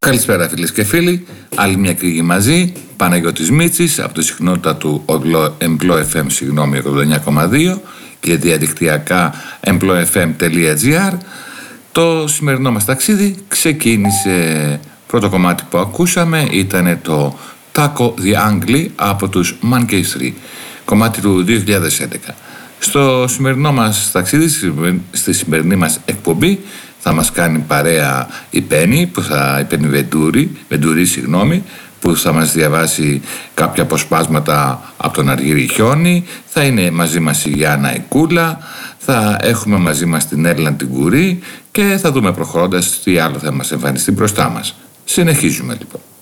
Καλησπέρα φίλες και φίλοι, άλλη μια κρύγη μαζί, Παναγιώτης Μίτσης από τη συχνότητα του EMPLO-FM 89,2 και διαδικτυακά emplo-fm.gr. Το σημερινό μας ταξίδι ξεκίνησε, πρώτο κομμάτι που ακούσαμε ήταν το Taco the Angli από τους Monkey 3, κομμάτι του 2011. Στο σημερινό μας ταξίδι, στη σημερινή μας εκπομπή, θα μας κάνει παρέα η Πέννη, Βεντουρή, που θα μας διαβάσει κάποια αποσπάσματα από τον Αργύρι Χιόνι. Θα είναι μαζί μας η Γιάννα η Κούλα, θα έχουμε μαζί μας την Έλληνα την Κουρή και θα δούμε προχωρώντας τι άλλο θα μας εμφανιστεί μπροστά μας. Συνεχίζουμε λοιπόν.